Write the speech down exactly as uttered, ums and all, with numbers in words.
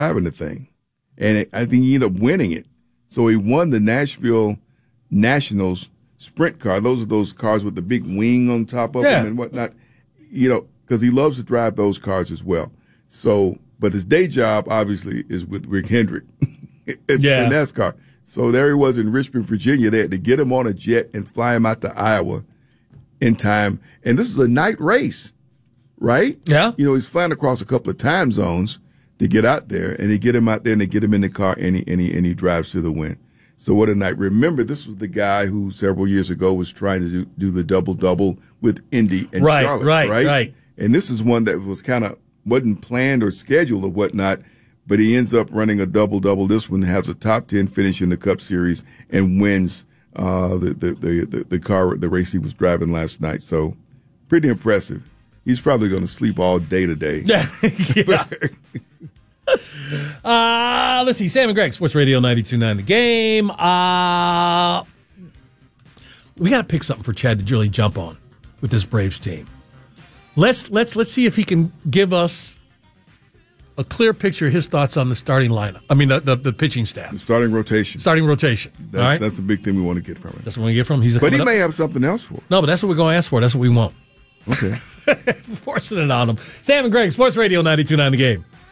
driving the thing. And it, I think he ended up winning it. So he won the Nashville Nationals sprint car. Those are those cars with the big wing on top of yeah. them and whatnot, you know, because he loves to drive those cars as well. So, but his day job, obviously, is with Rick Hendrick in, yeah. in NASCAR. So there he was in Richmond, Virginia. They had to get him on a jet and fly him out to Iowa in time. And this is a night race, right? Yeah. You know, he's flying across a couple of time zones to get out there, and they get him out there and they get him in the car, and he, and he, and he drives to the win. So what a night. Remember, this was the guy who several years ago was trying to do, do the double-double with Indy and right, Charlotte, right? Right, right. And this is one that was kind of wasn't planned or scheduled or whatnot, but he ends up running a double-double. This one has a top ten finish in the Cup Series and wins uh, the, the, the, the, the car, the race he was driving last night. So pretty impressive. He's probably going to sleep all day today. Yeah. yeah. Uh, let's see. Sam and Greg, Sports Radio ninety-two point nine The Game. Uh, we got to pick something for Chad to really jump on with this Braves team. Let's let's let's see if he can give us a clear picture of his thoughts on the starting lineup. I mean, the the, the pitching staff, the starting rotation, starting rotation. That's, all right? that's a big thing we want to get from him. That's what we get from him. He's a but he up. may have something else for. No, but that's what we're going to ask for. That's what we want. Okay, forcing it on him. Sam and Greg, Sports Radio ninety-two point nine The Game.